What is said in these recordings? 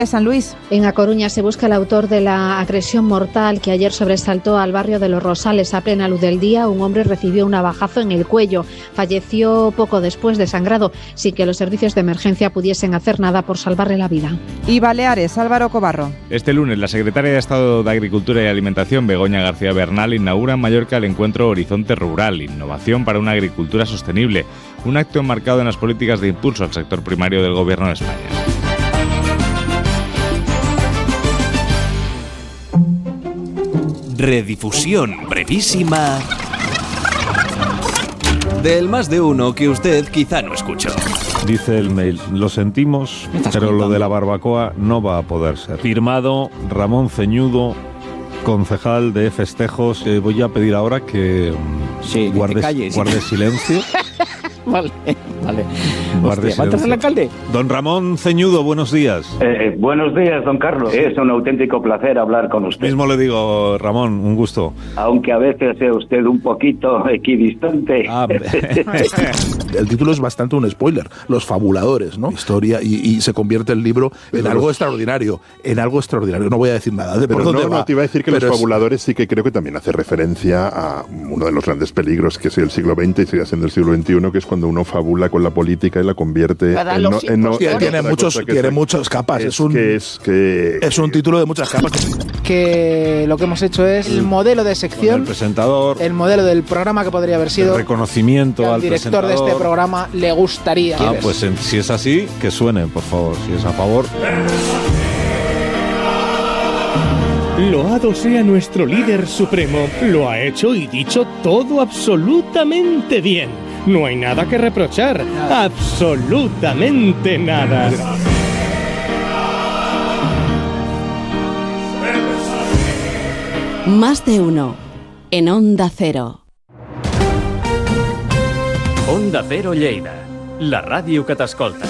San Luis. En A Coruña se busca el autor de la agresión mortal que ayer sobresaltó al barrio de Los Rosales. A plena luz del día, un hombre recibió un navajazo en el cuello. Falleció poco después, desangrado, sin que los servicios de emergencia pudiesen hacer nada por salvarle la vida. Y Baleares, Álvaro Cobarro. Este lunes, la secretaria de Estado de Agricultura y Alimentación, Begoña García Bernal, inaugura en Mallorca el encuentro Horizonte Rural, Innovación para una Agricultura Sostenible, un acto enmarcado en las políticas de impulso al sector primario del Gobierno de España. Redifusión brevísima del más de uno que usted quizá no escuchó. Dice el mail, lo sentimos, pero lo de la barbacoa no va a poder ser. Firmado Ramón Ceñudo, concejal de Festejos. Voy a pedir ahora que guardes silencio. Vale. Guarde ¿Va a entrar el alcalde? Don Ramón Ceñudo, buenos días. Buenos días, don Carlos. Es un auténtico placer hablar con usted. Mismo le digo, Ramón, un gusto. Aunque a veces sea usted un poquito equidistante. El título es bastante un spoiler. Los fabuladores, ¿no? Historia y se convierte el libro en algo extraordinario. No voy a decir nada. Pero no, te iba a decir que Los fabuladores sí que creo que también hace referencia a uno de los grandes peligros que es el siglo XX y sigue siendo el siglo XXI, que es cuando uno fabula con la política y la convierte tiene muchas capas. Es un título de muchas capas. Que lo que hemos hecho es el modelo de sección, el presentador, el modelo del programa que podría haber sido, el reconocimiento al director de este programa le gustaría. Pues si es así, que suene, por favor, si es a favor. Loado sea nuestro líder supremo. Lo ha hecho y dicho todo absolutamente bien. No hay nada que reprochar. Absolutamente nada. Más de uno. En Onda Cero. Onda Cero Lleida. La ràdio que t'escolta.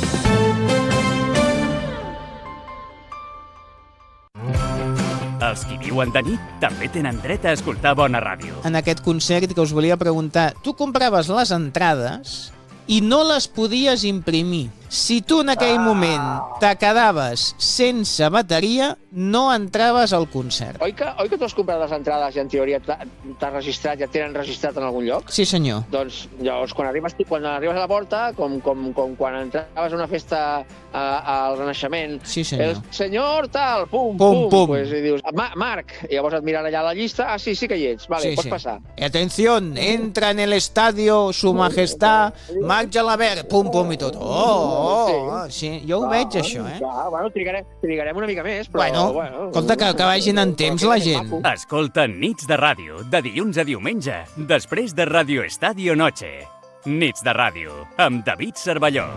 Els qui viuen de nit també tenen dret a escoltar bona ràdio. En aquest concert que us volia preguntar, tu compraves les entrades i no les podies imprimir. Si tu en aquell moment te quedaves sense bateria, no entraves al concert. Oi que tu has comprat les entrades i en teoria t'has registrat, ja et tenen registrat en algun lloc? Sí, senyor. Doncs llavors, quan arribes a la porta, com quan entraves a una festa al Renaixement, sí, senyor. El senyor tal, pum. Pues, i dius, Marc, i llavors et miren allà a la llista, sí que hi ets, vale, pots passar. Atención, entra en el estadio su majestad Marc Gelabert, pum, i tot. Sí, jo ho veig, això, Bueno, trigarem una mica més, però... Bueno, escolta, que vagin en temps la gent. Escolta Nits de Ràdio, de dilluns a diumenge, després de Radio Estadio Noche. Nits de Ràdio, amb David Cervelló.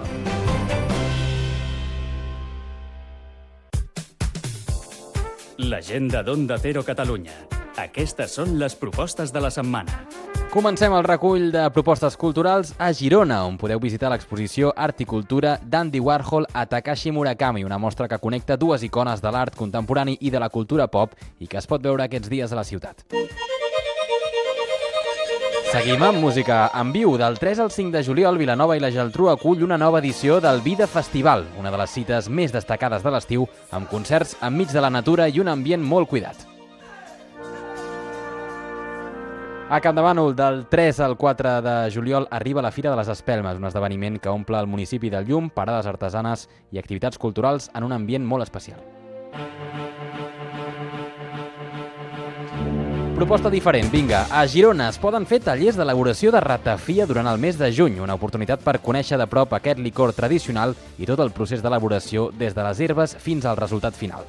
L'agenda d'Onda Cero Catalunya. Aquestes són les propostes de la setmana. Comencem el recull de propostes culturals a Girona, on podeu visitar l'exposició Art i Cultura d'Andy Warhol a Takashi Murakami, una mostra que connecta dues icones de l'art contemporani i de la cultura pop i que es pot veure aquests dies a la ciutat. Seguim amb música en viu. Del 3 al 5 de juliol, Vilanova i la Geltrú acull una nova edició del Vida Festival, una de les cites més destacades de l'estiu, amb concerts enmig de la natura i un ambient molt cuidat. A Campdevànol, del 3 al 4 de juliol, arriba la Fira de les Espelmes, un esdeveniment que omple el municipi del llum, parades artesanes i activitats culturals en un ambient molt especial. Proposta diferent, vinga. A Girona es poden fer tallers d'elaboració de ratafia durant el mes de juny, una oportunitat per conèixer de prop aquest licor tradicional i tot el procés d'elaboració des de les herbes fins al resultat final.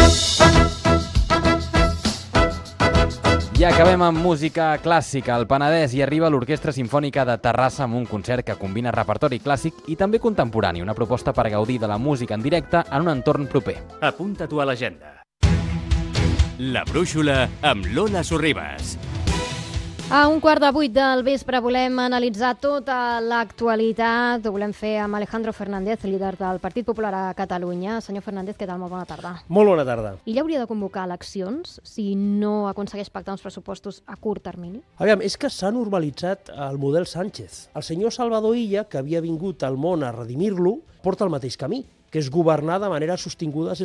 I acabem amb música clàssica. Al Penedès hi arriba l'Orquestra Simfònica de Terrassa amb un concert que combina repertori clàssic i també contemporani, una proposta per gaudir de la música en directe en un entorn proper. Apunta-t'ho a l'agenda. La Brúixola amb Lola Sorribas. A 7:15 del vespre volem analitzar tota l'actualitat. Ho volem fer amb Alejandro Fernández, líder del Partit Popular a Catalunya. Senyor Fernández, què tal? Molt bona tarda. Molt bona tarda. Ell hauria de convocar eleccions si no aconsegueix pactar uns pressupostos a curt termini? Aviam, és que s'ha normalitzat el model Sánchez. El senyor Salvador Illa, que havia vingut al món a redimir-lo, porta el mateix camí, que és governar de manera sostinguda sense